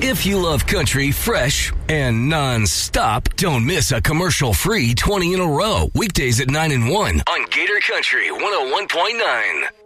If you love country fresh and non-stop, don't miss a commercial-free 20 in a row. Weekdays at 9 and 1 on Gator Country 101.9.